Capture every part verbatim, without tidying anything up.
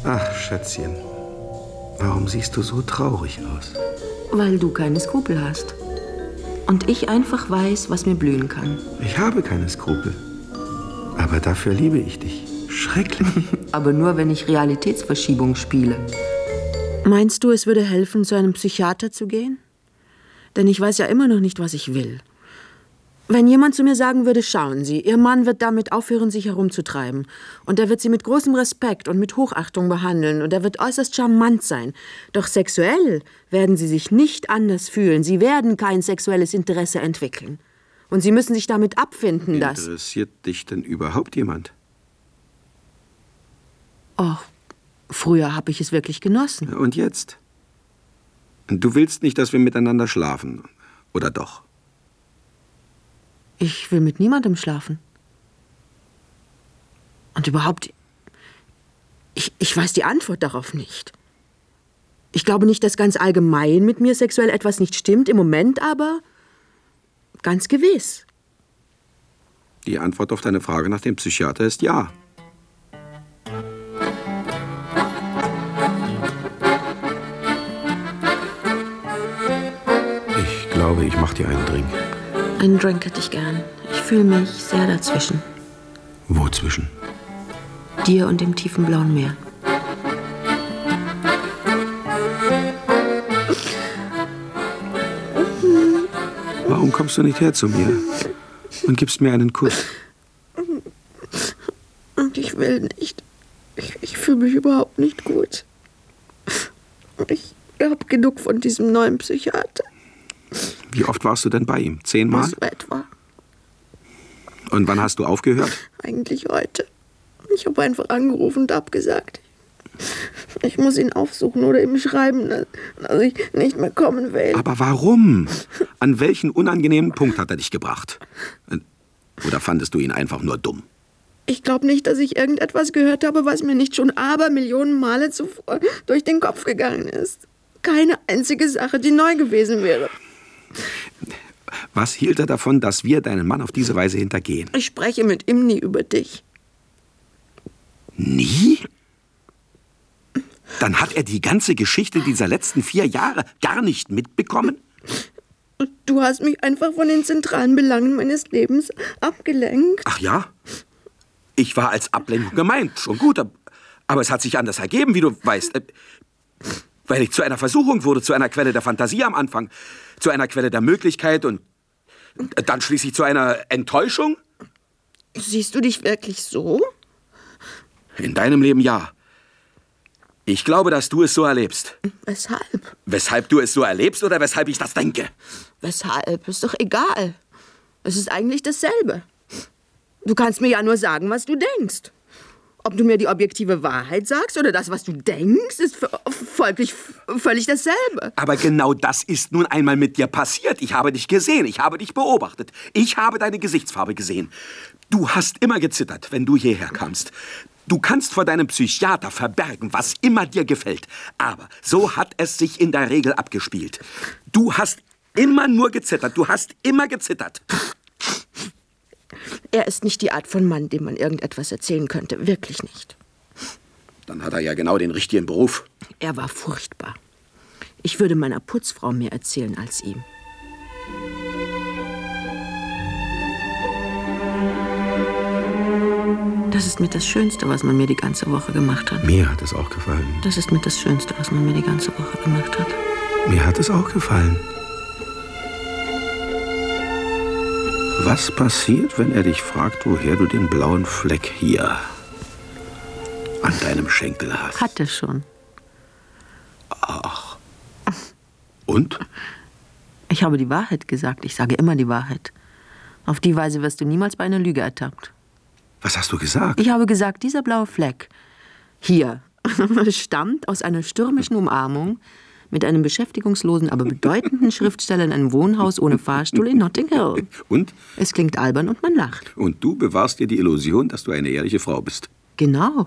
Ach, Schätzchen, warum siehst du so traurig aus? Weil du keine Skrupel hast. Und ich einfach weiß, was mir blühen kann. Ich habe keine Skrupel. Aber dafür liebe ich dich. Schrecklich. Aber nur, wenn ich Realitätsverschiebung spiele. Meinst du, es würde helfen, zu einem Psychiater zu gehen? Denn ich weiß ja immer noch nicht, was ich will. Wenn jemand zu mir sagen würde, schauen Sie, Ihr Mann wird damit aufhören, sich herumzutreiben. Und er wird Sie mit großem Respekt und mit Hochachtung behandeln. Und er wird äußerst charmant sein. Doch sexuell werden Sie sich nicht anders fühlen. Sie werden kein sexuelles Interesse entwickeln. Und Sie müssen sich damit abfinden, dass... Interessiert dich denn überhaupt jemand? Oh, früher habe ich es wirklich genossen. Und jetzt? Du willst nicht, dass wir miteinander schlafen, oder doch? Ich will mit niemandem schlafen. Und überhaupt, ich, ich weiß die Antwort darauf nicht. Ich glaube nicht, dass ganz allgemein mit mir sexuell etwas nicht stimmt, im Moment aber ganz gewiss. Die Antwort auf deine Frage nach dem Psychiater ist ja. Ich glaube, ich mache dir einen Drink. Einen Drink hätte ich gern. Ich fühle mich sehr dazwischen. Wo zwischen? Dir und dem tiefen blauen Meer. Warum kommst du nicht her zu mir und gibst mir einen Kuss? Und ich will nicht. Ich, ich fühle mich überhaupt nicht gut. Ich habe genug von diesem neuen Psychiater. Wie oft warst du denn bei ihm? Zehnmal? So etwa. Und wann hast du aufgehört? Eigentlich heute. Ich habe einfach angerufen und abgesagt. Ich muss ihn aufsuchen oder ihm schreiben, dass ich nicht mehr kommen will. Aber warum? An welchen unangenehmen Punkt hat er dich gebracht? Oder fandest du ihn einfach nur dumm? Ich glaube nicht, dass ich irgendetwas gehört habe, was mir nicht schon Abermillionen Male zuvor durch den Kopf gegangen ist. Keine einzige Sache, die neu gewesen wäre. Was hielt er davon, dass wir deinen Mann auf diese Weise hintergehen? Ich spreche mit ihm nie über dich. Nie? Dann hat er die ganze Geschichte dieser letzten vier Jahre gar nicht mitbekommen? Du hast mich einfach von den zentralen Belangen meines Lebens abgelenkt. Ach ja? Ich war als Ablenkung gemeint, schon gut. Aber es hat sich anders ergeben, wie du weißt. Weil ich zu einer Versuchung wurde, zu einer Quelle der Fantasie am Anfang, zu einer Quelle der Möglichkeit und dann schließlich zu einer Enttäuschung. Siehst du dich wirklich so? In deinem Leben ja. Ich glaube, dass du es so erlebst. Weshalb? Weshalb du es so erlebst oder weshalb ich das denke? Weshalb? Ist doch egal. Es ist eigentlich dasselbe. Du kannst mir ja nur sagen, was du denkst. Ob du mir die objektive Wahrheit sagst oder das, was du denkst, ist folglich völlig dasselbe. Aber genau das ist nun einmal mit dir passiert. Ich habe dich gesehen, ich habe dich beobachtet. Ich habe deine Gesichtsfarbe gesehen. Du hast immer gezittert, wenn du hierher kamst. Du kannst vor deinem Psychiater verbergen, was immer dir gefällt. Aber so hat es sich in der Regel abgespielt. Du hast immer nur gezittert. Du hast immer gezittert. Er ist nicht die Art von Mann, dem man irgendetwas erzählen könnte. Wirklich nicht. Dann hat er ja genau den richtigen Beruf. Er war furchtbar. Ich würde meiner Putzfrau mehr erzählen als ihm. Das ist mit das Schönste, was man mir die ganze Woche gemacht hat. Mir hat es auch gefallen. Das ist mit das Schönste, was man mir die ganze Woche gemacht hat. Mir hat es auch gefallen. Was passiert, wenn er dich fragt, woher du den blauen Fleck hier an deinem Schenkel hast? Hat er schon. Ach. Und? Ich habe die Wahrheit gesagt. Ich sage immer die Wahrheit. Auf die Weise wirst du niemals bei einer Lüge ertappt. Was hast du gesagt? Ich habe gesagt, dieser blaue Fleck hier stammt aus einer stürmischen Umarmung mit einem beschäftigungslosen, aber bedeutenden Schriftsteller in einem Wohnhaus ohne Fahrstuhl in Notting Hill. Und? Es klingt albern und man lacht. Und du bewahrst dir die Illusion, dass du eine ehrliche Frau bist. Genau.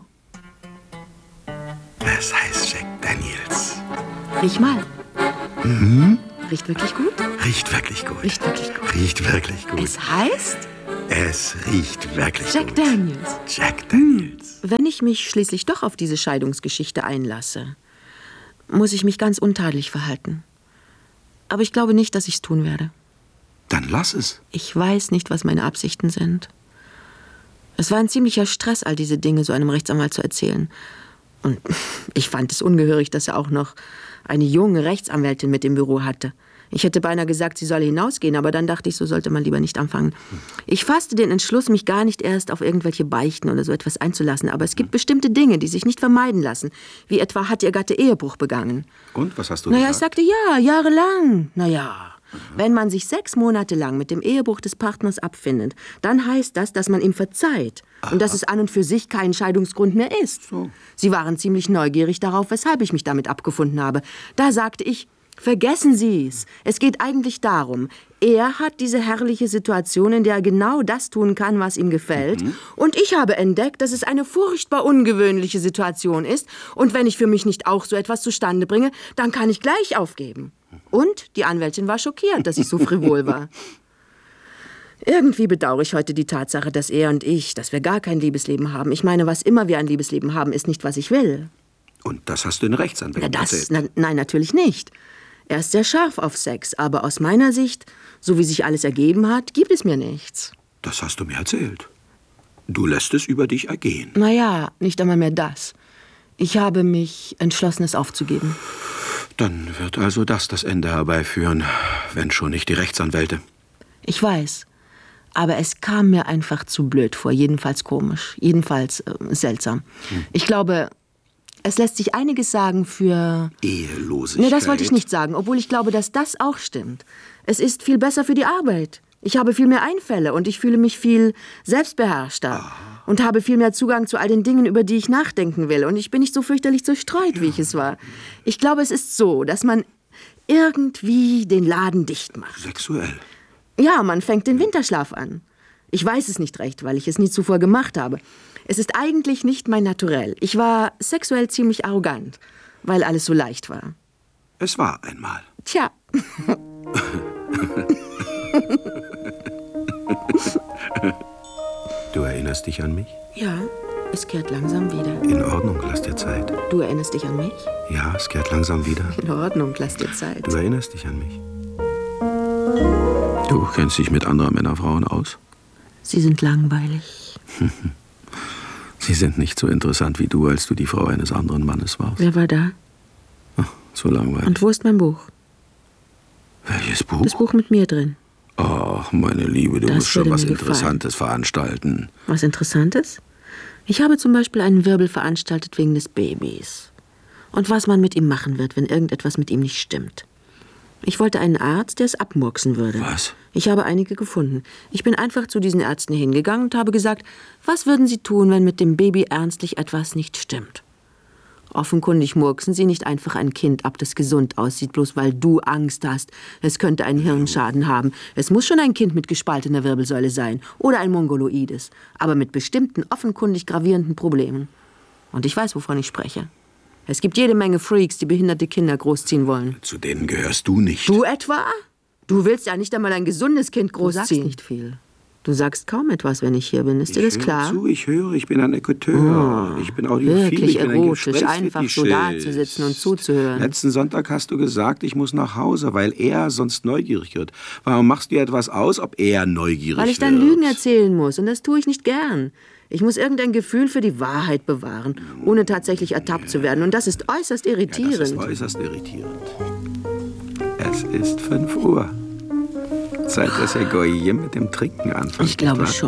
Es heißt Jack Daniels. Riech mal. Mhm. Riecht wirklich gut? Riecht wirklich gut. Riecht wirklich gut. Riecht wirklich gut. Es heißt Es riecht wirklich Jack gut. Daniels. Jack Daniels. Wenn ich mich schließlich doch auf diese Scheidungsgeschichte einlasse, muss ich mich ganz untadelig verhalten. Aber ich glaube nicht, dass ich es tun werde. Dann lass es. Ich weiß nicht, was meine Absichten sind. Es war ein ziemlicher Stress, all diese Dinge so einem Rechtsanwalt zu erzählen. Und ich fand es ungehörig, dass er auch noch eine junge Rechtsanwältin mit im Büro hatte. Ich hätte beinahe gesagt, sie solle hinausgehen, aber dann dachte ich, so sollte man lieber nicht anfangen. Ich fasste den Entschluss, mich gar nicht erst auf irgendwelche Beichten oder so etwas einzulassen. Aber es gibt bestimmte Dinge, die sich nicht vermeiden lassen. Wie etwa hat ihr Gatte Ehebruch begangen. Und, was hast du Naja, gesagt? ich sagte ja, jahrelang. Naja, wenn man sich sechs Monate lang mit dem Ehebruch des Partners abfindet, dann heißt das, dass man ihm verzeiht. Und dass es an und für sich kein Scheidungsgrund mehr ist. So. Sie waren ziemlich neugierig darauf, weshalb ich mich damit abgefunden habe. Da sagte ich, vergessen Sie es. Es geht eigentlich darum, er hat diese herrliche Situation, in der er genau das tun kann, was ihm gefällt. Mhm. Und ich habe entdeckt, dass es eine furchtbar ungewöhnliche Situation ist. Und wenn ich für mich nicht auch so etwas zustande bringe, dann kann ich gleich aufgeben. Und die Anwältin war schockiert, dass ich so frivol war. Irgendwie bedauere ich heute die Tatsache, dass er und ich, dass wir gar kein Liebesleben haben. Ich meine, was immer wir ein Liebesleben haben, ist nicht, was ich will. Und das hast du den Rechtsanwälten Na, das, erzählt? na, nein, natürlich nicht. Er ist sehr scharf auf Sex, aber aus meiner Sicht, so wie sich alles ergeben hat, gibt es mir nichts. Das hast du mir erzählt. Du lässt es über dich ergehen. Naja, nicht einmal mehr das. Ich habe mich entschlossen, es aufzugeben. Dann wird also das das Ende herbeiführen, wenn schon nicht die Rechtsanwälte. Ich weiß, aber es kam mir einfach zu blöd vor, jedenfalls komisch, jedenfalls äh, seltsam. Hm. Ich glaube, es lässt sich einiges sagen für... Ehelosigkeit? Nee, das wollte ich nicht sagen, obwohl ich glaube, dass das auch stimmt. Es ist viel besser für die Arbeit. Ich habe viel mehr Einfälle und ich fühle mich viel selbstbeherrschter. Ah. Und habe viel mehr Zugang zu all den Dingen, über die ich nachdenken will. Und ich bin nicht so fürchterlich zerstreut, ja. wie ich es war. Ich glaube, es ist so, dass man irgendwie den Laden dicht macht. Sexuell? Ja, man fängt den Winterschlaf an. Ich weiß es nicht recht, weil ich es nie zuvor gemacht habe. Es ist eigentlich nicht mein Naturell. Ich war sexuell ziemlich arrogant, weil alles so leicht war. Es war einmal. Tja. Du erinnerst dich an mich? Ja, es kehrt langsam wieder. In Ordnung, lass dir Zeit. Du erinnerst dich an mich? Ja, es kehrt langsam wieder. In Ordnung, lass dir Zeit. Du erinnerst dich an mich? Du kennst dich mit anderen Männerfrauen aus? Sie sind langweilig. Sie sind nicht so interessant wie du, als du die Frau eines anderen Mannes warst. Wer war da? Ach, so langweilig. Und wo ist mein Buch? Welches Buch? Das Buch mit mir drin. Ach, meine Liebe, du Das musst schon würde was mir Interessantes veranstalten. Was Interessantes? Ich habe zum Beispiel einen Wirbel veranstaltet wegen des Babys. Und was man mit ihm machen wird, wenn irgendetwas mit ihm nicht stimmt. Ich wollte einen Arzt, der es abmurksen würde. Was? Ich habe einige gefunden. Ich bin einfach zu diesen Ärzten hingegangen und habe gesagt, was würden Sie tun, wenn mit dem Baby ernstlich etwas nicht stimmt? Offenkundig murksen Sie nicht einfach ein Kind ab, das gesund aussieht, bloß weil du Angst hast, es könnte einen Hirnschaden haben. Es muss schon ein Kind mit gespaltener Wirbelsäule sein oder ein Mongoloides, aber mit bestimmten offenkundig gravierenden Problemen. Und ich weiß, wovon ich spreche. Es gibt jede Menge Freaks, die behinderte Kinder großziehen wollen. Zu denen gehörst du nicht. Du etwa? Du willst ja nicht einmal ein gesundes Kind großziehen. Du sagst nicht viel. Du sagst kaum etwas, wenn ich hier bin. Ist dir das klar? Ich höre zu, ich höre, ich bin ein Écouteur. Oh, ich bin audiophil, wirklich ich bin erotisch, ein einfach so dazusitzen und zuzuhören. Letzten Sonntag hast du gesagt, ich muss nach Hause, weil er sonst neugierig wird. Warum machst du dir etwas aus, ob er neugierig wird? Weil ich dann Lügen erzählen muss, und das tue ich nicht gern. Ich muss irgendein Gefühl für die Wahrheit bewahren, ohne tatsächlich ertappt zu werden. Und das ist äußerst irritierend. Ja, das ist äußerst irritierend. Es ist fünf Uhr. Zeit, dass Herr Goyim mit dem Trinken anfängt. Ich glaube schon.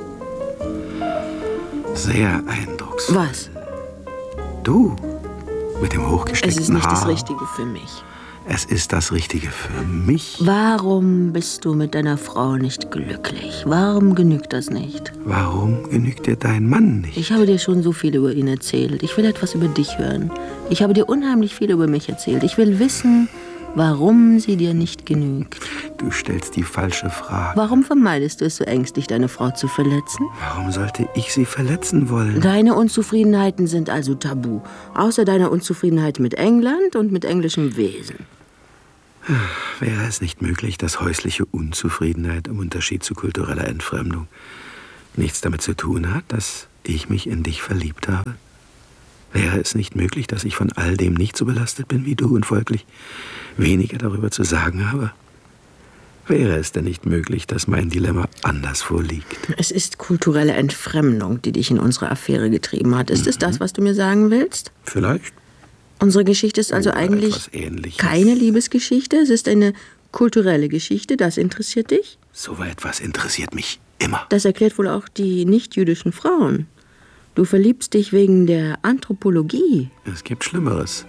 Sehr eindrucksvoll. Was? Du, mit dem hochgesteckten Haar. Es ist nicht das Richtige für mich. Es ist das Richtige für mich. Warum bist du mit deiner Frau nicht glücklich? Warum genügt das nicht? Warum genügt dir dein Mann nicht? Ich habe dir schon so viel über ihn erzählt. Ich will etwas über dich hören. Ich habe dir unheimlich viel über mich erzählt. Ich will wissen, warum sie dir nicht genügt. Du stellst die falsche Frage. Warum vermeidest du es so ängstlich, deine Frau zu verletzen? Warum sollte ich sie verletzen wollen? Deine Unzufriedenheiten sind also tabu. Außer deiner Unzufriedenheit mit England und mit englischem Wesen. Wäre es nicht möglich, dass häusliche Unzufriedenheit im Unterschied zu kultureller Entfremdung nichts damit zu tun hat, dass ich mich in dich verliebt habe? Wäre es nicht möglich, dass ich von all dem nicht so belastet bin wie du und folglich weniger darüber zu sagen habe? Wäre es denn nicht möglich, dass mein Dilemma anders vorliegt? Es ist kulturelle Entfremdung, die dich in unsere Affäre getrieben hat. Ist mhm. es das, was du mir sagen willst? Vielleicht. Unsere Geschichte ist also Oder eigentlich keine Liebesgeschichte. Es ist eine kulturelle Geschichte. Das interessiert dich? So etwas interessiert mich immer. Das erklärt wohl auch die nicht-jüdischen Frauen. Du verliebst dich wegen der Anthropologie. Es gibt Schlimmeres.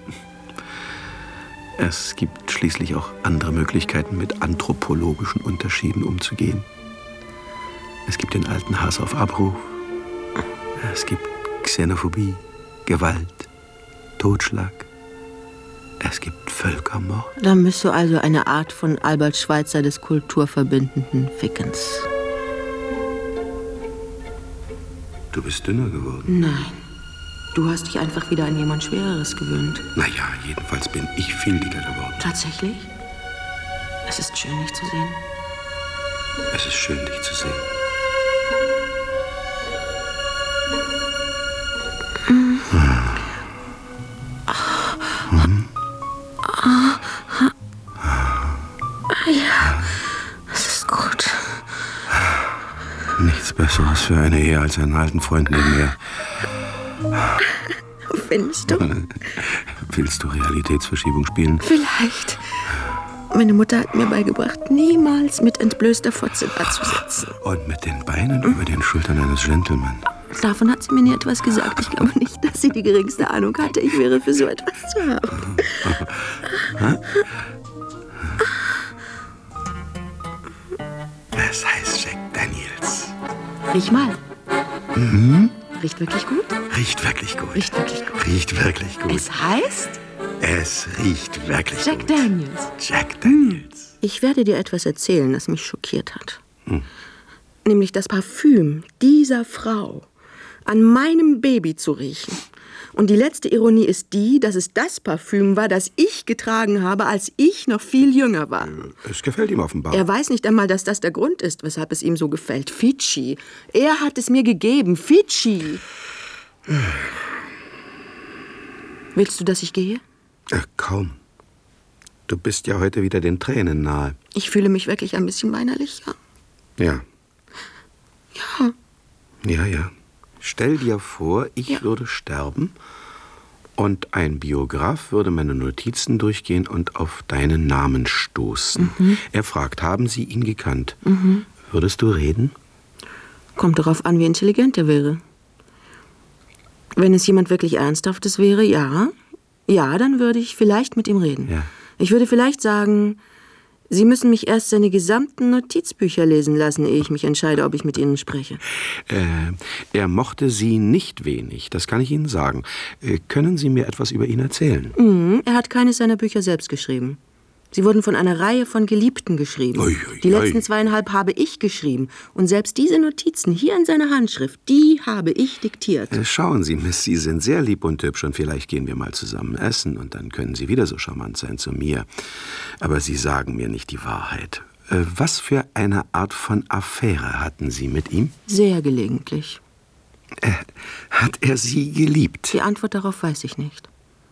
Es gibt schließlich auch andere Möglichkeiten, mit anthropologischen Unterschieden umzugehen. Es gibt den alten Hass auf Abruf. Es gibt Xenophobie, Gewalt, Totschlag. Es gibt Völkermord. Dann bist du also eine Art von Albert Schweitzer des kulturverbindenden Fickens. Du bist dünner geworden. Nein. Du hast dich einfach wieder an jemand Schwereres gewöhnt. Na ja, jedenfalls bin ich viel dicker geworden. Tatsächlich? Es ist schön, dich zu sehen. Es ist schön, dich zu sehen. Mhm. Mhm. Ja, es ist gut. Nichts Besseres für eine Ehe als einen alten Freund neben mir. Findest du? Willst du Realitätsverschiebung spielen? Vielleicht. Meine Mutter hat mir beigebracht, niemals mit entblößter Fotze dazusetzen. Und mit den Beinen mhm. über den Schultern eines Gentleman. Davon hat sie mir nie etwas gesagt. Ich glaube nicht, dass sie die geringste Ahnung hatte, ich wäre für so etwas zu haben. Es heißt Jack Daniels. Riech mal. Mhm. Riecht wirklich gut? Riecht wirklich gut. Riecht wirklich gut. Riecht wirklich gut. Es heißt? Es riecht wirklich Jack gut. Jack Daniels. Jack Daniels. Ich werde dir etwas erzählen, das mich schockiert hat. Hm. Nämlich das Parfüm dieser Frau an meinem Baby zu riechen. Und die letzte Ironie ist die, dass es das Parfüm war, das ich getragen habe, als ich noch viel jünger war. Es gefällt ihm offenbar. Er weiß nicht einmal, dass das der Grund ist, weshalb es ihm so gefällt. Fidschi. Er hat es mir gegeben. Fidschi. Willst du, dass ich gehe? Ach, kaum. Du bist ja heute wieder den Tränen nahe. Ich fühle mich wirklich ein bisschen weinerlich, ja. Ja. Ja. Ja, ja. Stell dir vor, ich ja. würde sterben und ein Biograf würde meine Notizen durchgehen und auf deinen Namen stoßen. Mhm. Er fragt, haben Sie ihn gekannt? Mhm. Würdest du reden? Kommt darauf an, wie intelligent er wäre. Wenn es jemand wirklich Ernsthaftes wäre, ja. Ja, dann würde ich vielleicht mit ihm reden. Ja. Ich würde vielleicht sagen, Sie müssen mich erst seine gesamten Notizbücher lesen lassen, ehe ich mich entscheide, ob ich mit Ihnen spreche. Äh, er mochte Sie nicht wenig, das kann ich Ihnen sagen. Äh, können Sie mir etwas über ihn erzählen? Mhm, er hat keines seiner Bücher selbst geschrieben. Sie wurden von einer Reihe von Geliebten geschrieben. Ui, ui, die letzten zweieinhalb habe ich geschrieben. Und selbst diese Notizen hier in seiner Handschrift, die habe ich diktiert. Äh, schauen Sie, Miss, Sie sind sehr lieb und hübsch und vielleicht gehen wir mal zusammen essen und dann können Sie wieder so charmant sein zu mir. Aber Sie sagen mir nicht die Wahrheit. Äh, was für eine Art von Affäre hatten Sie mit ihm? Sehr gelegentlich. Äh, hat er Sie geliebt? Die Antwort darauf weiß ich nicht.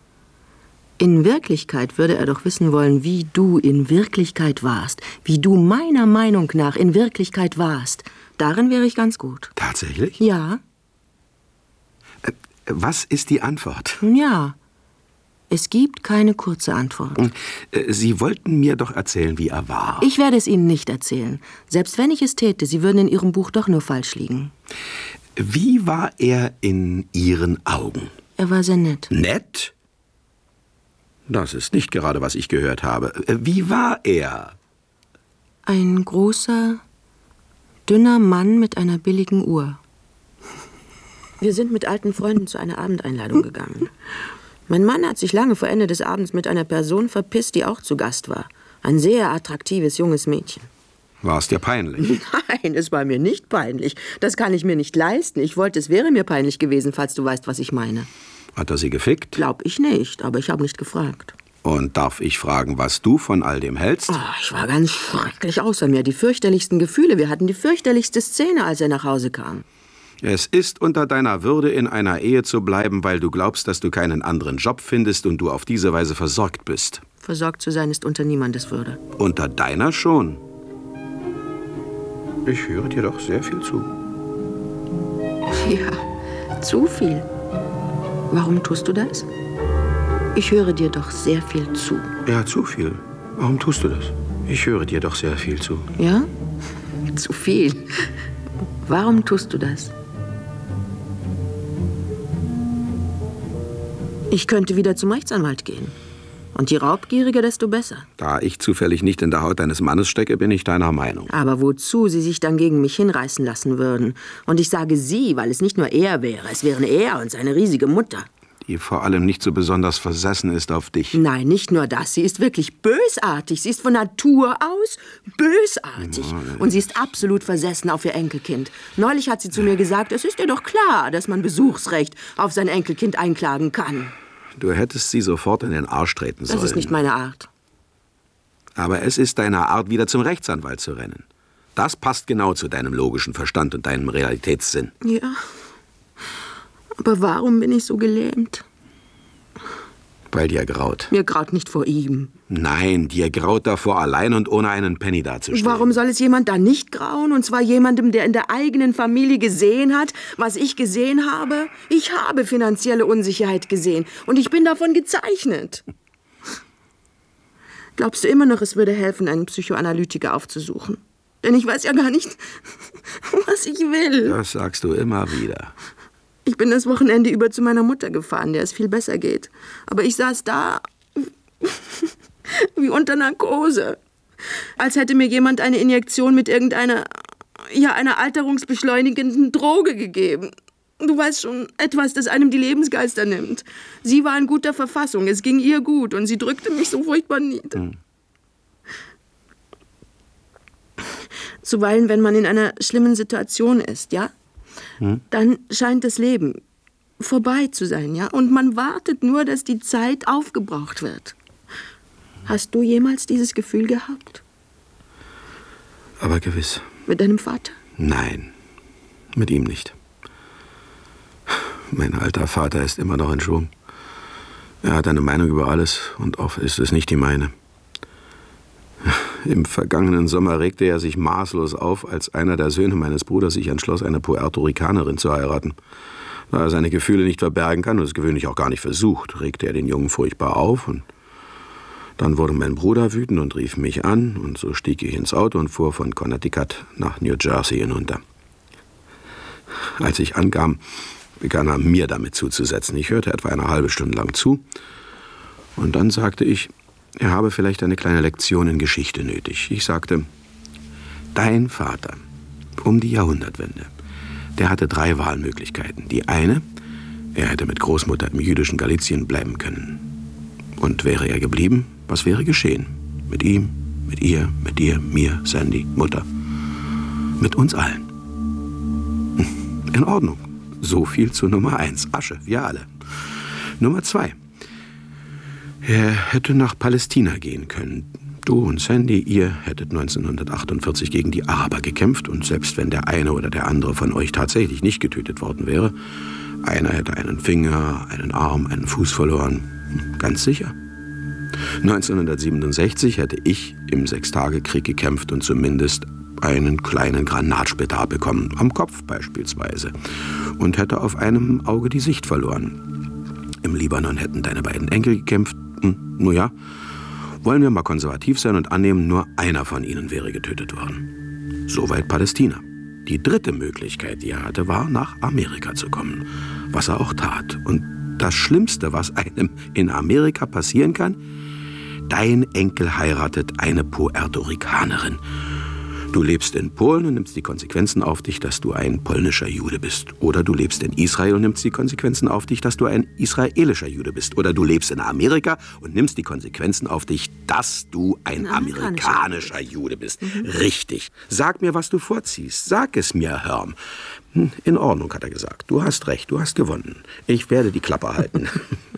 In Wirklichkeit würde er doch wissen wollen, wie du in Wirklichkeit warst. Wie du meiner Meinung nach in Wirklichkeit warst. Darin wäre ich ganz gut. Tatsächlich? Ja. Äh, was ist die Antwort? Nun ja, es gibt keine kurze Antwort. Äh, Sie wollten mir doch erzählen, wie er war. Ich werde es Ihnen nicht erzählen. Selbst wenn ich es täte, Sie würden in Ihrem Buch doch nur falsch liegen. Wie war er in Ihren Augen? Er war sehr nett. Nett? Das ist nicht gerade, was ich gehört habe. Wie war er? Ein großer, dünner Mann mit einer billigen Uhr. Wir sind mit alten Freunden zu einer Abendeinladung gegangen. Mein Mann hat sich lange vor Ende des Abends mit einer Person verpisst, die auch zu Gast war. Ein sehr attraktives junges Mädchen. War es dir peinlich? Nein, es war mir nicht peinlich. Das kann ich mir nicht leisten. Ich wollte, es wäre mir peinlich gewesen, falls du weißt, was ich meine. Hat er Sie gefickt? Glaub ich nicht, aber ich habe nicht gefragt. Und darf ich fragen, was du von all dem hältst? Oh, ich war ganz schrecklich außer mir. Die fürchterlichsten Gefühle. Wir hatten die fürchterlichste Szene, als er nach Hause kam. Es ist unter deiner Würde, in einer Ehe zu bleiben, weil du glaubst, dass du keinen anderen Job findest und du auf diese Weise versorgt bist. Versorgt zu sein ist unter niemandes Würde. Unter deiner schon. Ich höre dir doch sehr viel zu. Ja, zu viel. Warum tust du das? Ich höre dir doch sehr viel zu. Ja, zu viel. Warum tust du das? Ich höre dir doch sehr viel zu. Ja? Zu viel. Warum tust du das? Ich könnte wieder zum Rechtsanwalt gehen. Und je raubgieriger, desto besser. Da ich zufällig nicht in der Haut deines Mannes stecke, bin ich deiner Meinung. Aber wozu Sie sich dann gegen mich hinreißen lassen würden? Und ich sage Sie, weil es nicht nur er wäre. Es wären er und seine riesige Mutter. Die vor allem nicht so besonders versessen ist auf dich. Nein, nicht nur das. Sie ist wirklich bösartig. Sie ist von Natur aus bösartig. Ja. Und sie ist absolut versessen auf ihr Enkelkind. Neulich hat sie zu mir gesagt, es ist ihr doch klar, dass man Besuchsrecht auf sein Enkelkind einklagen kann. Du hättest sie sofort in den Arsch treten sollen. Das ist nicht meine Art. Aber es ist deine Art, wieder zum Rechtsanwalt zu rennen. Das passt genau zu deinem logischen Verstand und deinem Realitätssinn. Ja. Aber warum bin ich so gelähmt? Weil dir graut. Mir graut nicht vor ihm. Nein, dir graut davor, allein und ohne einen Penny dazustehen. Warum soll es jemand da nicht grauen? Und zwar jemandem, der in der eigenen Familie gesehen hat, was ich gesehen habe? Ich habe finanzielle Unsicherheit gesehen. Und ich bin davon gezeichnet. Glaubst du immer noch, es würde helfen, einen Psychoanalytiker aufzusuchen? Denn ich weiß ja gar nicht, was ich will. Das sagst du immer wieder. Ich bin das Wochenende über zu meiner Mutter gefahren, der es viel besser geht. Aber ich saß da wie unter Narkose. Als hätte mir jemand eine Injektion mit irgendeiner, ja, einer alterungsbeschleunigenden Droge gegeben. Du weißt schon, etwas, das einem die Lebensgeister nimmt. Sie war in guter Verfassung, es ging ihr gut und sie drückte mich so furchtbar nieder. Hm. Zuweilen, wenn man in einer schlimmen Situation ist, ja? Hm? Dann scheint das Leben vorbei zu sein, ja? Und man wartet nur, dass die Zeit aufgebraucht wird. Hast du jemals dieses Gefühl gehabt? Aber gewiss. Mit deinem Vater? Nein, mit ihm nicht. Mein alter Vater ist immer noch in Schwung. Er hat eine Meinung über alles und oft ist es nicht die meine. Im vergangenen Sommer regte er sich maßlos auf, als einer der Söhne meines Bruders sich entschloss, eine Puerto Ricanerin zu heiraten. Da er seine Gefühle nicht verbergen kann und es gewöhnlich auch gar nicht versucht, regte er den Jungen furchtbar auf. Und dann wurde mein Bruder wütend und rief mich an. Und so stieg ich ins Auto und fuhr von Connecticut nach New Jersey hinunter. Als ich ankam, begann er mir damit zuzusetzen. Ich hörte etwa eine halbe Stunde lang zu. Und dann sagte ich, er habe vielleicht eine kleine Lektion in Geschichte nötig. Ich sagte, dein Vater, um die Jahrhundertwende, der hatte drei Wahlmöglichkeiten. Die eine, er hätte mit Großmutter im jüdischen Galizien bleiben können. Und wäre er geblieben, was wäre geschehen? Mit ihm, mit ihr, mit dir, mir, Sandy, Mutter. Mit uns allen. In Ordnung. So viel zu Nummer eins. Asche, wir alle. Nummer zwei. Er hätte nach Palästina gehen können. Du und Sandy, ihr hättet neunzehnhundertachtundvierzig gegen die Araber gekämpft. Und selbst wenn der eine oder der andere von euch tatsächlich nicht getötet worden wäre, einer hätte einen Finger, einen Arm, einen Fuß verloren. Ganz sicher. neunzehnhundertsiebenundsechzig hätte ich im Sechstagekrieg gekämpft und zumindest einen kleinen Granatsplitter abbekommen. Am Kopf beispielsweise. Und hätte auf einem Auge die Sicht verloren. Im Libanon hätten deine beiden Enkel gekämpft. Hm, nun ja, wollen wir mal konservativ sein und annehmen, nur einer von ihnen wäre getötet worden. Soweit Palästina. Die dritte Möglichkeit, die er hatte, war, nach Amerika zu kommen. Was er auch tat. Und das Schlimmste, was einem in Amerika passieren kann, dein Enkel heiratet eine Puerto Ricanerin. Du lebst in Polen und nimmst die Konsequenzen auf dich, dass du ein polnischer Jude bist. Oder du lebst in Israel und nimmst die Konsequenzen auf dich, dass du ein israelischer Jude bist. Oder du lebst in Amerika und nimmst die Konsequenzen auf dich, dass du ein amerikanischer Jude bist. Mhm. Richtig. Sag mir, was du vorziehst. Sag es mir, Herm. In Ordnung, hat er gesagt. Du hast recht, du hast gewonnen. Ich werde die Klappe halten.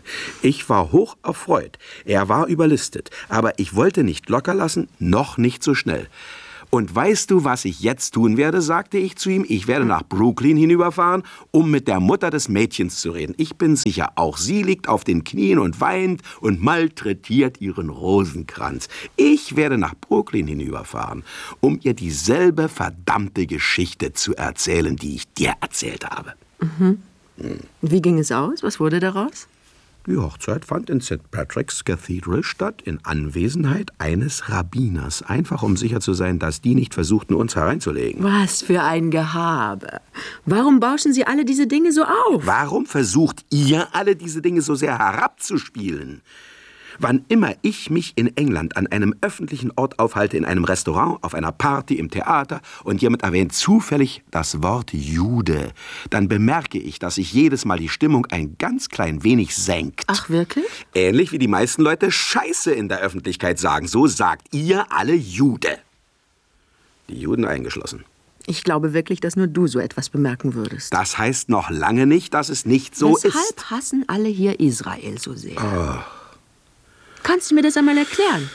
Ich war hoch erfreut. Er war überlistet. Aber ich wollte nicht locker lassen, noch nicht so schnell. Und weißt du, was ich jetzt tun werde, sagte ich zu ihm. Ich werde nach Brooklyn hinüberfahren, um mit der Mutter des Mädchens zu reden. Ich bin sicher, auch sie liegt auf den Knien und weint und malträtiert ihren Rosenkranz. Ich werde nach Brooklyn hinüberfahren, um ihr dieselbe verdammte Geschichte zu erzählen, die ich dir erzählt habe. Mhm. Hm. Wie ging es aus? Was wurde daraus? Die Hochzeit fand in Saint Patrick's Cathedral statt, in Anwesenheit eines Rabbiners. Einfach, um sicher zu sein, dass die nicht versuchten, uns hereinzulegen. Was für ein Gehabe. Warum bauschen Sie alle diese Dinge so auf? Warum versucht ihr alle diese Dinge so sehr herabzuspielen? Wann immer ich mich in England an einem öffentlichen Ort aufhalte, in einem Restaurant, auf einer Party, im Theater und jemand erwähnt zufällig das Wort Jude, dann bemerke ich, dass sich jedes Mal die Stimmung ein ganz klein wenig senkt. Ach, wirklich? Ähnlich wie die meisten Leute Scheiße in der Öffentlichkeit sagen. So sagt ihr alle Jude. Die Juden eingeschlossen. Ich glaube wirklich, dass nur du so etwas bemerken würdest. Das heißt noch lange nicht, dass es nicht so ist. Weshalb hassen alle hier Israel so sehr? Oh. Kannst du mir das einmal erklären?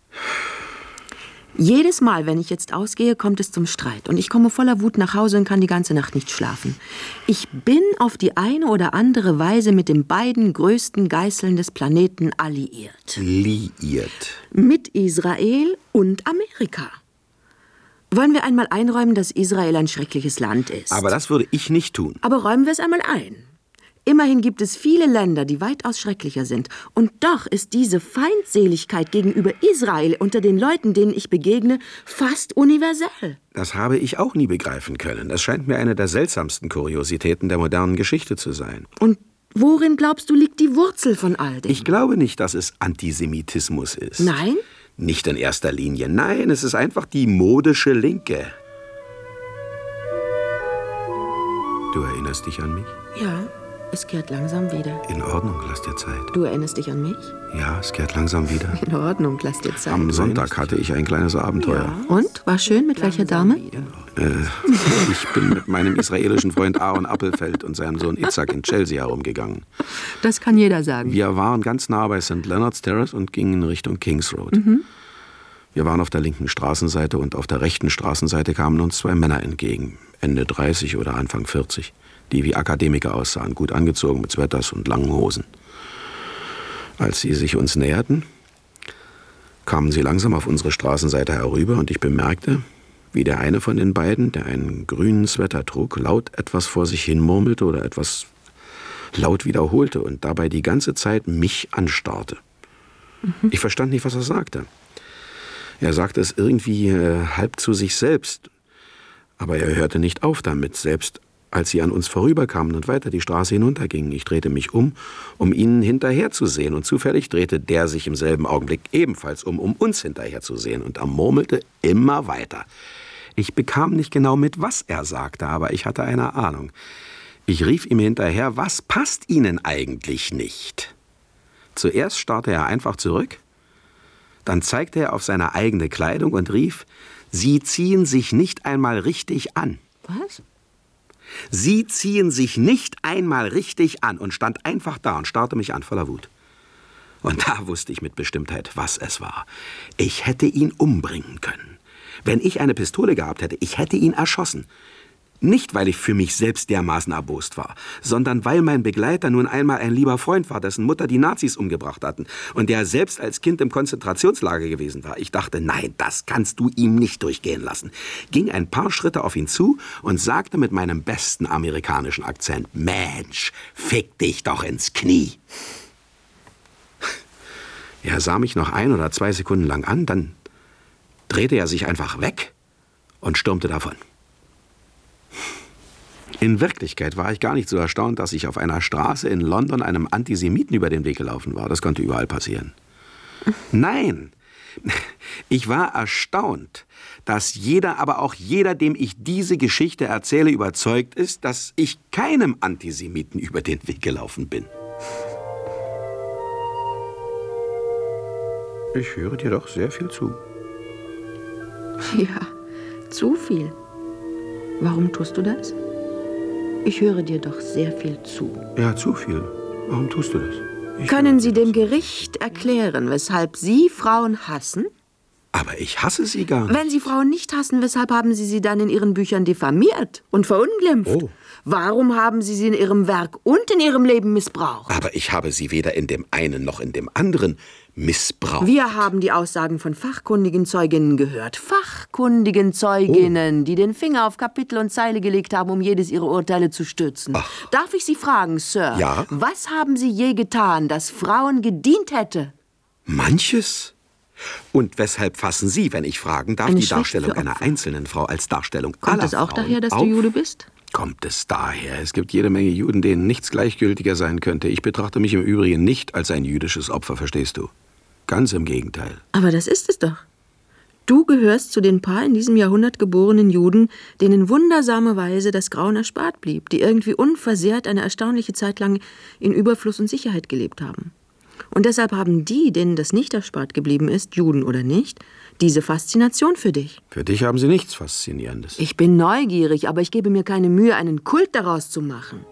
Jedes Mal, wenn ich jetzt ausgehe, kommt es zum Streit. Und ich komme voller Wut nach Hause und kann die ganze Nacht nicht schlafen. Ich bin auf die eine oder andere Weise mit den beiden größten Geißeln des Planeten alliiert. Liiert. Mit Israel und Amerika. Wollen wir einmal einräumen, dass Israel ein schreckliches Land ist? Aber das würde ich nicht tun. Aber räumen wir es einmal ein. Immerhin gibt es viele Länder, die weitaus schrecklicher sind. Und doch ist diese Feindseligkeit gegenüber Israel unter den Leuten, denen ich begegne, fast universell. Das habe ich auch nie begreifen können. Das scheint mir eine der seltsamsten Kuriositäten der modernen Geschichte zu sein. Und worin, glaubst du, liegt die Wurzel von all dem? Ich glaube nicht, dass es Antisemitismus ist. Nein? Nicht in erster Linie. Nein, es ist einfach die modische Linke. Du erinnerst dich an mich? Ja. Es kehrt langsam wieder. In Ordnung, lass dir Zeit. Du erinnerst dich an mich? Ja, es kehrt langsam wieder. In Ordnung, lass dir Zeit. Am Sonntag hatte ich ein kleines Abenteuer. Ja. Und? War schön? Mit welcher Dame? Äh, ich bin mit meinem israelischen Freund Aaron Appelfeld und seinem Sohn Itzhak in Chelsea herumgegangen. Das kann jeder sagen. Wir waren ganz nah bei Sankt Leonard's Terrace und gingen in Richtung Kings Road. Mhm. Wir waren auf der linken Straßenseite und auf der rechten Straßenseite kamen uns zwei Männer entgegen. Ende dreißig oder Anfang vierzig. Die wie Akademiker aussahen, gut angezogen mit Sweaters und langen Hosen. Als sie sich uns näherten, kamen sie langsam auf unsere Straßenseite herüber und ich bemerkte, wie der eine von den beiden, der einen grünen Sweater trug, laut etwas vor sich hin murmelte oder etwas laut wiederholte und dabei die ganze Zeit mich anstarrte. Mhm. Ich verstand nicht, was er sagte. Er sagte es irgendwie äh, halb zu sich selbst, aber er hörte nicht auf damit, selbst als sie an uns vorüberkamen und weiter die Straße hinuntergingen. Ich drehte mich um, um ihnen hinterherzusehen. Und zufällig drehte der sich im selben Augenblick ebenfalls um, um uns hinterherzusehen. Und er murmelte immer weiter. Ich bekam nicht genau mit, was er sagte, aber ich hatte eine Ahnung. Ich rief ihm hinterher, was passt Ihnen eigentlich nicht? Zuerst starrte er einfach zurück. Dann zeigte er auf seine eigene Kleidung und rief, Sie ziehen sich nicht einmal richtig an. Was? Sie ziehen sich nicht einmal richtig an und stand einfach da und starrte mich an voller Wut. Und da wusste ich mit Bestimmtheit, was es war. Ich hätte ihn umbringen können. Wenn ich eine Pistole gehabt hätte, ich hätte ihn erschossen. Nicht, weil ich für mich selbst dermaßen erbost war, sondern weil mein Begleiter nun einmal ein lieber Freund war, dessen Mutter die Nazis umgebracht hatten und der selbst als Kind im Konzentrationslager gewesen war. Ich dachte, nein, das kannst du ihm nicht durchgehen lassen. Ging ein paar Schritte auf ihn zu und sagte mit meinem besten amerikanischen Akzent, Mensch, fick dich doch ins Knie. Er sah mich noch ein oder zwei Sekunden lang an, dann drehte er sich einfach weg und stürmte davon. In Wirklichkeit war ich gar nicht so erstaunt, dass ich auf einer Straße in London einem Antisemiten über den Weg gelaufen war. Das konnte überall passieren. Nein, ich war erstaunt, dass jeder, aber auch jeder, dem ich diese Geschichte erzähle, überzeugt ist, dass ich keinem Antisemiten über den Weg gelaufen bin. Ich höre dir doch sehr viel zu. Ja, zu viel. Warum tust du das? Ich höre dir doch sehr viel zu. Ja, zu viel. Warum tust du das? Ich Können Sie dem Gericht erklären, weshalb Sie Frauen hassen? Aber ich hasse sie gar nicht. Wenn Sie Frauen nicht hassen, weshalb haben Sie sie dann in Ihren Büchern diffamiert und verunglimpft? Oh. Warum haben Sie sie in Ihrem Werk und in Ihrem Leben missbraucht? Aber ich habe sie weder in dem einen noch in dem anderen missbraucht. Wir haben die Aussagen von fachkundigen Zeuginnen gehört. Fachkundigen Zeuginnen, oh. die den Finger auf Kapitel und Zeile gelegt haben, um jedes ihrer Urteile zu stützen. Ach. Darf ich Sie fragen, Sir? Ja? Was haben Sie je getan, das Frauen gedient hätte? Manches. Und weshalb fassen Sie, wenn ich fragen darf, Eine die Schrift Darstellung für einer Opfer. einzelnen Frau als Darstellung Kommt aller es auch Frauen daher, dass auf? du Jude bist? Kommt es daher? Es gibt jede Menge Juden, denen nichts gleichgültiger sein könnte. Ich betrachte mich im Übrigen nicht als ein jüdisches Opfer, verstehst du? Ganz im Gegenteil. Aber das ist es doch. Du gehörst zu den paar in diesem Jahrhundert geborenen Juden, denen wundersamerweise das Grauen erspart blieb, die irgendwie unversehrt eine erstaunliche Zeit lang in Überfluss und Sicherheit gelebt haben. Und deshalb haben die, denen das nicht erspart geblieben ist, Juden oder nicht, diese Faszination für dich. Für dich haben sie nichts Faszinierendes. Ich bin neugierig, aber ich gebe mir keine Mühe, einen Kult daraus zu machen.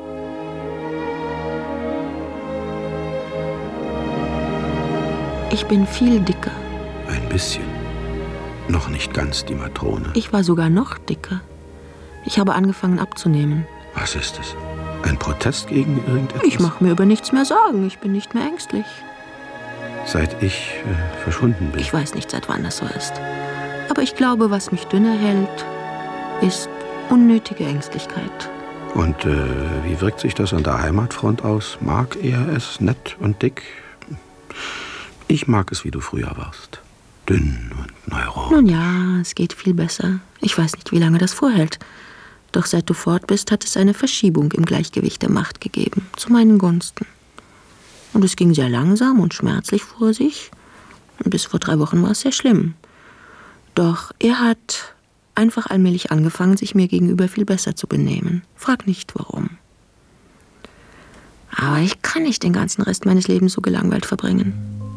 Ich bin viel dicker. Ein bisschen. Noch nicht ganz die Matrone. Ich war sogar noch dicker. Ich habe angefangen abzunehmen. Was ist es? Ein Protest gegen irgendetwas? Ich mache mir über nichts mehr Sorgen. Ich bin nicht mehr ängstlich. Seit ich äh, verschwunden bin? Ich weiß nicht, seit wann das so ist. Aber ich glaube, was mich dünner hält, ist unnötige Ängstlichkeit. Und äh, wie wirkt sich das an der Heimatfront aus? Mag er es nett und dick? Ich mag es, wie du früher warst. Dünn und neurotisch. Nun ja, es geht viel besser. Ich weiß nicht, wie lange das vorhält. Doch seit du fort bist, hat es eine Verschiebung im Gleichgewicht der Macht gegeben. Zu meinen Gunsten. Und es ging sehr langsam und schmerzlich vor sich. Und bis vor drei Wochen war es sehr schlimm. Doch er hat einfach allmählich angefangen, sich mir gegenüber viel besser zu benehmen. Frag nicht, warum. Aber ich kann nicht den ganzen Rest meines Lebens so gelangweilt verbringen.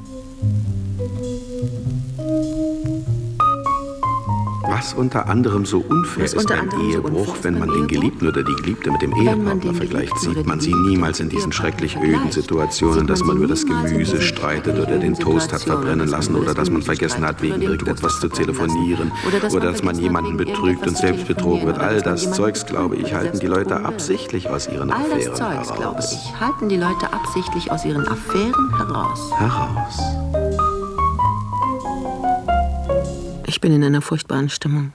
Was unter anderem so unfair Was ist unter beim anderem so Ehebruch, unfair ist wenn beim man den Ehebruch? Geliebten oder die Geliebte mit dem Wenn man Ehepartner den vergleicht, Geliebten sieht oder man die sie Geliebte niemals in mit dem diesen schrecklich Ehepartner öden vergleicht, Situationen, sieht dass man man sie über das niemals in Gemüse diesen streitet schrecklich oder den öden Toast hat Situationen, verbrennen dass lassen man oder das dass man Gemüse vergessen hat, streitet wegen oder den irgendetwas Toast zu hat verbrennen lassen. telefonieren Oder dass oder man dass man vergessen hat, jemanden wegen betrügt und irgendetwas zu selbst betrogen wird. telefonieren. All Oder dass man das jemanden Zeugs, glaube ich, betrügt oder halten die selbst Leute betrogen wird. absichtlich aus ihren All das Affären Zeugs, glaube heraus. ich, halten die Leute absichtlich aus ihren Affären heraus. Heraus. Ich bin in einer furchtbaren Stimmung.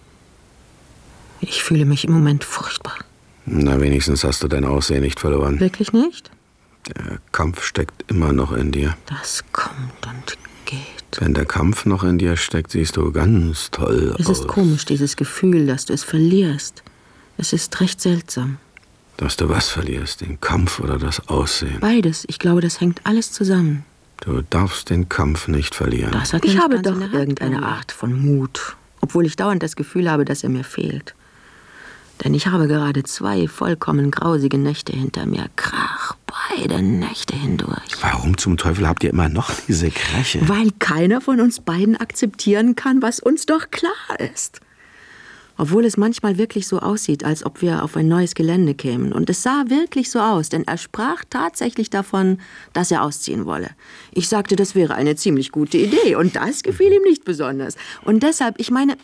Ich fühle mich im Moment furchtbar. Na, wenigstens hast du dein Aussehen nicht verloren. Wirklich nicht? Der Kampf steckt immer noch in dir. Das kommt und geht. Wenn der Kampf noch in dir steckt, siehst du ganz toll aus. Es ist komisch, dieses Gefühl, dass du es verlierst. Es ist recht seltsam. Dass du was verlierst, den Kampf oder das Aussehen. Beides. Ich glaube, das hängt alles zusammen. Du darfst den Kampf nicht verlieren. Das hat ich habe doch irgendeine Art von Mut, obwohl ich dauernd das Gefühl habe, dass er mir fehlt. Denn ich habe gerade zwei vollkommen grausige Nächte hinter mir. Krach, beide Nächte hindurch. Warum zum Teufel habt ihr immer noch diese Kräche? Weil keiner von uns beiden akzeptieren kann, was uns doch klar ist. Obwohl es manchmal wirklich so aussieht, als ob wir auf ein neues Gelände kämen. Und es sah wirklich so aus, denn er sprach tatsächlich davon, dass er ausziehen wolle. Ich sagte, das wäre eine ziemlich gute Idee. Und das gefiel ihm nicht besonders. Und deshalb, ich meine,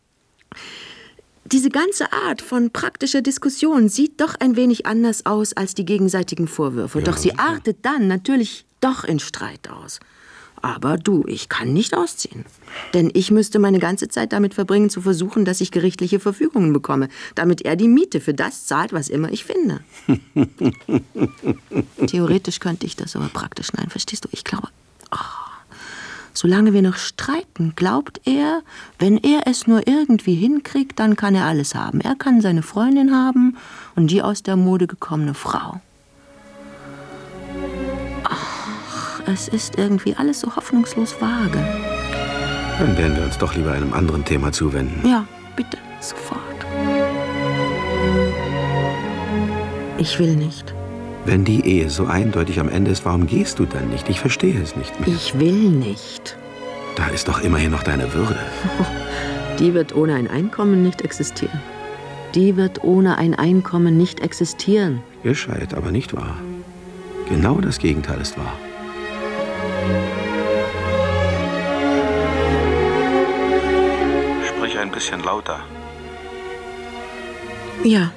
diese ganze Art von praktischer Diskussion sieht doch ein wenig anders aus als die gegenseitigen Vorwürfe. Ja, doch sie sicher. artet dann natürlich doch in Streit aus. Aber du, ich kann nicht ausziehen. Denn ich müsste meine ganze Zeit damit verbringen, zu versuchen, dass ich gerichtliche Verfügungen bekomme, damit er die Miete für das zahlt, was immer ich finde. Theoretisch könnte ich das, aber praktisch nein, verstehst du? Ich glaube, oh, solange wir noch streiten, glaubt er, wenn er es nur irgendwie hinkriegt, dann kann er alles haben. Er kann seine Freundin haben und die aus der Mode gekommene Frau. Es ist irgendwie alles so hoffnungslos vage. Dann werden wir uns doch lieber einem anderen Thema zuwenden. Ja, bitte, sofort. Ich will nicht. Wenn die Ehe so eindeutig am Ende ist, warum gehst du dann nicht? Ich verstehe es nicht mehr. Ich will nicht. Da ist doch immerhin noch deine Würde. Die wird ohne ein Einkommen nicht existieren. Die wird ohne ein Einkommen nicht existieren. Gescheit, aber nicht wahr. Genau das Gegenteil ist wahr. Sprich ein bisschen lauter. Ja.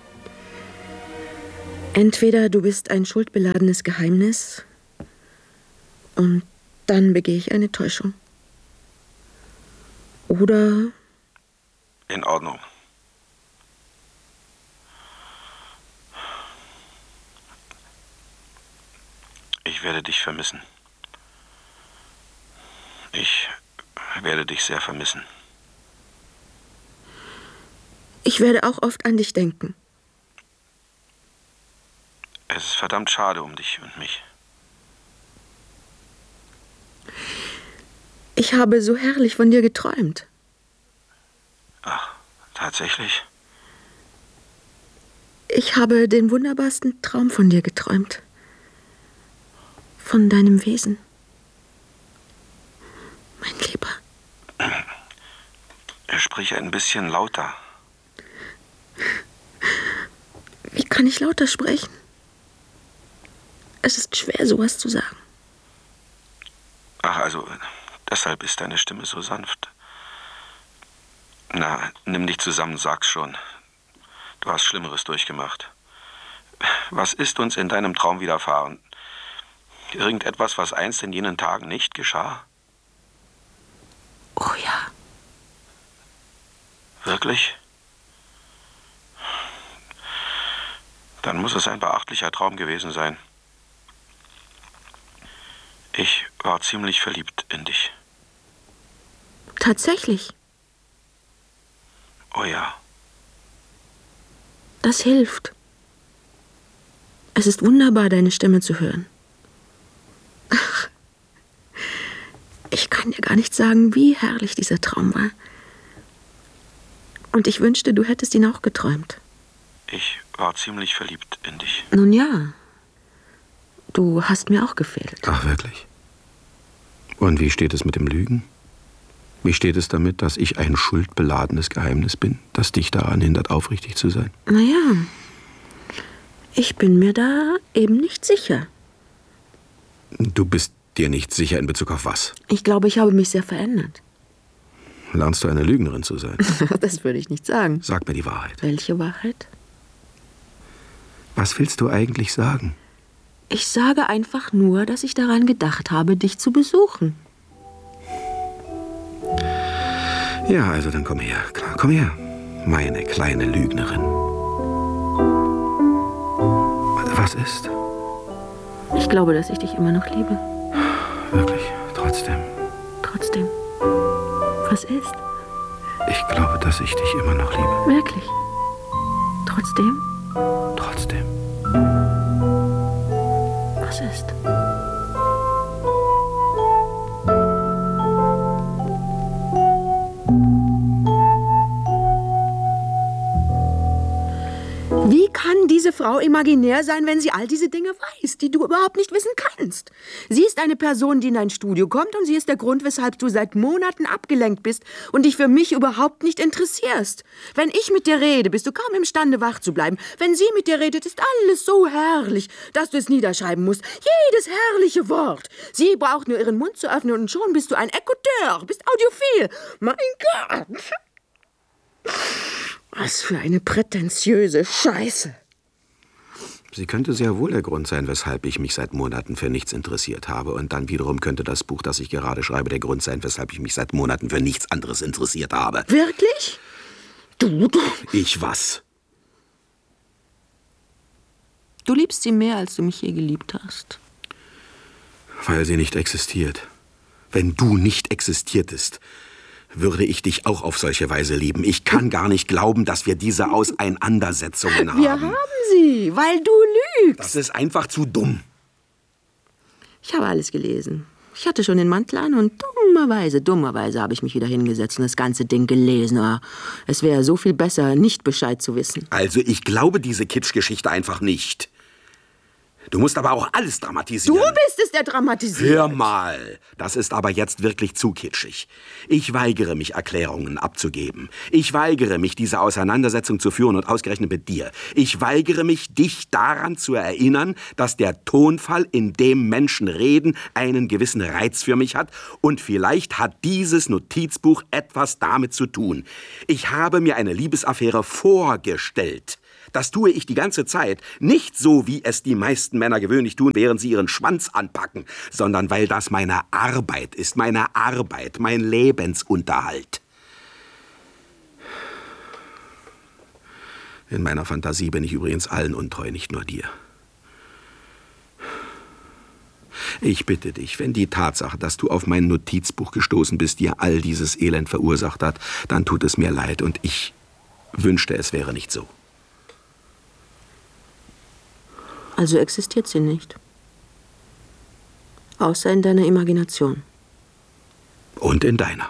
Entweder du bist ein schuldbeladenes Geheimnis und dann begehe ich eine Täuschung. Oder... In Ordnung. Ich werde dich vermissen. Ich werde dich sehr vermissen. Ich werde auch oft an dich denken. Es ist verdammt schade um dich und mich. Ich habe so herrlich von dir geträumt. Ach, tatsächlich? Ich habe den wunderbarsten Traum von dir geträumt. Von deinem Wesen. Mein Lieber. Sprich ein bisschen lauter. Wie kann ich lauter sprechen? Es ist schwer, sowas zu sagen. Ach, also, deshalb ist deine Stimme so sanft. Na, nimm dich zusammen, sag's schon. Du hast Schlimmeres durchgemacht. Was ist uns in deinem Traum widerfahren? Irgendetwas, was einst in jenen Tagen nicht geschah? Oh ja. Wirklich? Dann muss es ein beachtlicher Traum gewesen sein. Ich war ziemlich verliebt in dich. Tatsächlich? Oh ja. Das hilft. Es ist wunderbar, deine Stimme zu hören. Ach, ich kann dir gar nicht sagen, wie herrlich dieser Traum war. Und ich wünschte, du hättest ihn auch geträumt. Ich war ziemlich verliebt in dich. Nun ja, du hast mir auch gefehlt. Ach, wirklich? Und wie steht es mit dem Lügen? Wie steht es damit, dass ich ein schuldbeladenes Geheimnis bin, das dich daran hindert, aufrichtig zu sein? Naja, ich bin mir da eben nicht sicher. Du bist dir nicht sicher in Bezug auf was? Ich glaube, ich habe mich sehr verändert. Lernst du eine Lügnerin zu sein? Das würde ich nicht sagen. Sag mir die Wahrheit. Welche Wahrheit? Was willst du eigentlich sagen? Ich sage einfach nur, dass ich daran gedacht habe, dich zu besuchen. Ja, also dann komm her. Klar, komm her. Meine kleine Lügnerin. Was ist? Ich glaube, dass ich dich immer noch liebe. Wirklich? Trotzdem? Trotzdem. Was ist? Ich glaube, dass ich dich immer noch liebe. Wirklich? Trotzdem? Trotzdem. Was ist? Wie kann diese Frau imaginär sein, wenn sie all diese Dinge weiß, die du überhaupt nicht wissen kannst? Sie ist eine Person, die in dein Studio kommt, und sie ist der Grund, weshalb du seit Monaten abgelenkt bist und dich für mich überhaupt nicht interessierst. Wenn ich mit dir rede, bist du kaum imstande, wach zu bleiben. Wenn sie mit dir redet, ist alles so herrlich, dass du es niederschreiben musst. Jedes herrliche Wort. Sie braucht nur ihren Mund zu öffnen und schon bist du ein Écouteur, bist audiophil. Mein Gott! Was für eine prätentiöse Scheiße. Sie könnte sehr wohl der Grund sein, weshalb ich mich seit Monaten für nichts interessiert habe. Und dann wiederum könnte das Buch, das ich gerade schreibe, der Grund sein, weshalb ich mich seit Monaten für nichts anderes interessiert habe. Wirklich? Du, du. Ich was? Du liebst sie mehr, als du mich je geliebt hast. Weil sie nicht existiert. Wenn du nicht existiertest, würde ich dich auch auf solche Weise lieben. Ich kann gar nicht glauben, dass wir diese Auseinandersetzungen haben. Wir haben sie, weil du lügst. Das ist einfach zu dumm. Ich habe alles gelesen. Ich hatte schon den Mantel an und dummerweise, dummerweise habe ich mich wieder hingesetzt und das ganze Ding gelesen. Oh, es wäre so viel besser, nicht Bescheid zu wissen. Also ich glaube diese Kitschgeschichte einfach nicht. Du musst aber auch alles dramatisieren. Du bist es, der dramatisiert. Hör mal, das ist aber jetzt wirklich zu kitschig. Ich weigere mich, Erklärungen abzugeben. Ich weigere mich, diese Auseinandersetzung zu führen und ausgerechnet mit dir. Ich weigere mich, dich daran zu erinnern, dass der Tonfall, in dem Menschen reden, einen gewissen Reiz für mich hat und vielleicht hat dieses Notizbuch etwas damit zu tun. Ich habe mir eine Liebesaffäre vorgestellt. Das tue ich die ganze Zeit, nicht so, wie es die meisten Männer gewöhnlich tun, während sie ihren Schwanz anpacken, sondern weil das meine Arbeit ist, meine Arbeit, mein Lebensunterhalt. In meiner Fantasie bin ich übrigens allen untreu, nicht nur dir. Ich bitte dich, wenn die Tatsache, dass du auf mein Notizbuch gestoßen bist, dir all dieses Elend verursacht hat, dann tut es mir leid und ich wünschte, es wäre nicht so. Also existiert sie nicht. Außer in deiner Imagination. Und in deiner.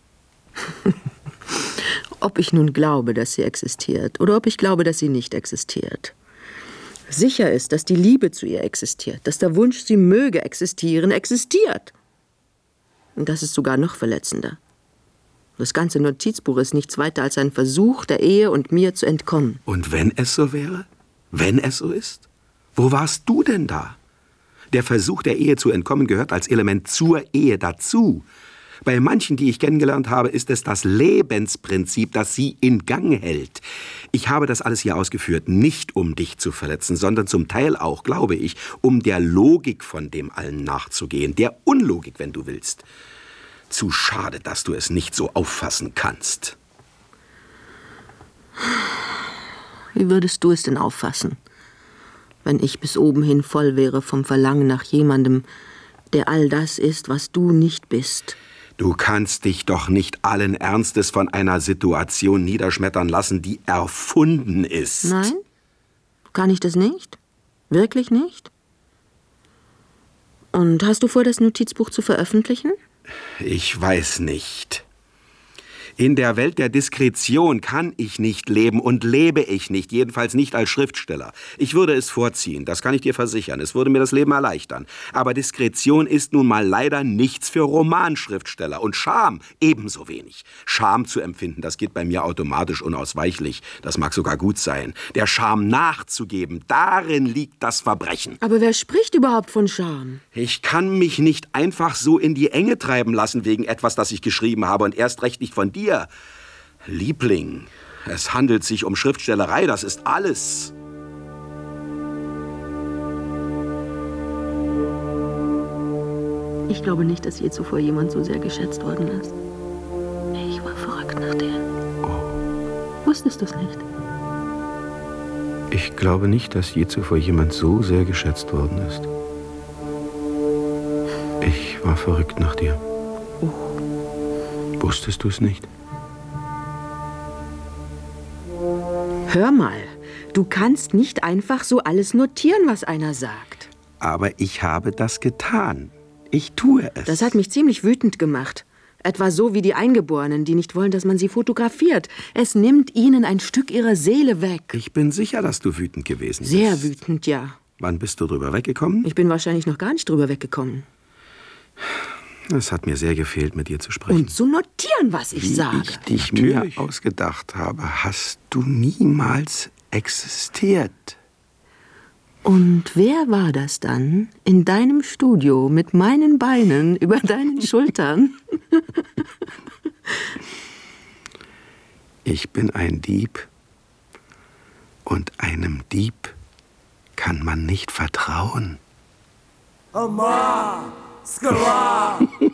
Ob ich nun glaube, dass sie existiert, oder ob ich glaube, dass sie nicht existiert. Sicher ist, dass die Liebe zu ihr existiert, dass der Wunsch, sie möge existieren, existiert. Und das ist sogar noch verletzender. Das ganze Notizbuch ist nichts weiter als ein Versuch, der Ehe und mir zu entkommen. Und wenn es so wäre? Wenn es so ist? Wo warst du denn da? Der Versuch, der Ehe zu entkommen, gehört als Element zur Ehe dazu. Bei manchen, die ich kennengelernt habe, ist es das Lebensprinzip, das sie in Gang hält. Ich habe das alles hier ausgeführt, nicht um dich zu verletzen, sondern zum Teil auch, glaube ich, um der Logik von dem allen nachzugehen. Der Unlogik, wenn du willst. Zu schade, dass du es nicht so auffassen kannst. Wie würdest du es denn auffassen, wenn ich bis oben hin voll wäre vom Verlangen nach jemandem, der all das ist, was du nicht bist? Du kannst dich doch nicht allen Ernstes von einer Situation niederschmettern lassen, die erfunden ist. Nein? Kann ich das nicht? Wirklich nicht? Und hast du vor, das Notizbuch zu veröffentlichen? Ich weiß nicht. In der Welt der Diskretion kann ich nicht leben und lebe ich nicht, jedenfalls nicht als Schriftsteller. Ich würde es vorziehen, das kann ich dir versichern. Es würde mir das Leben erleichtern. Aber Diskretion ist nun mal leider nichts für Romanschriftsteller. Und Scham ebenso wenig. Scham zu empfinden, das geht bei mir automatisch unausweichlich. Das mag sogar gut sein. Der Scham nachzugeben, darin liegt das Verbrechen. Aber wer spricht überhaupt von Scham? Ich kann mich nicht einfach so in die Enge treiben lassen wegen etwas, das ich geschrieben habe und erst recht nicht von dir. Liebling, es handelt sich um Schriftstellerei, das ist alles. Ich glaube nicht, dass je zuvor jemand so sehr geschätzt worden ist. Ich war verrückt nach dir. Oh. Wusstest du es nicht? Ich glaube nicht, dass je zuvor jemand so sehr geschätzt worden ist. Ich war verrückt nach dir. Oh. Wusstest du es nicht? Hör mal, du kannst nicht einfach so alles notieren, was einer sagt. Aber ich habe das getan. Ich tue es. Das hat mich ziemlich wütend gemacht. Etwa so wie die Eingeborenen, die nicht wollen, dass man sie fotografiert. Es nimmt ihnen ein Stück ihrer Seele weg. Ich bin sicher, dass du wütend gewesen bist. Sehr wütend, ja. Wann bist du drüber weggekommen? Ich bin wahrscheinlich noch gar nicht drüber weggekommen. Es hat mir sehr gefehlt, mit dir zu sprechen. Und zu notieren, was ich Wie sage. ich dich Natürlich. mir ausgedacht habe, hast du niemals existiert. Und wer war das dann in deinem Studio mit meinen Beinen über deinen Schultern? Ich bin ein Dieb. Und einem Dieb kann man nicht vertrauen. Oma! Skala!